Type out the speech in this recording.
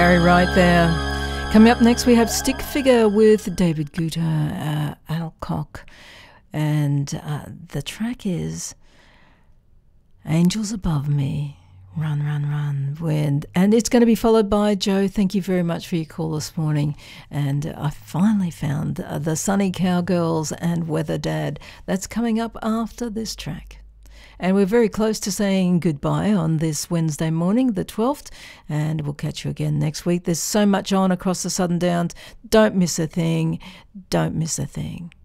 Barry right there. Coming up next, we have Stick Figure with David Guetta, Alcock, and the track is Angels Above Me. Run, run, run. And it's going to be followed by Joe. Thank you very much for your call this morning. And I finally found the Sunny Cowgirls and Weather Dad. That's coming up after this track. And we're very close to saying goodbye on this Wednesday morning, the 12th, and we'll catch you again next week. There's so much on across the Southern Downs. Don't miss a thing. Don't miss a thing.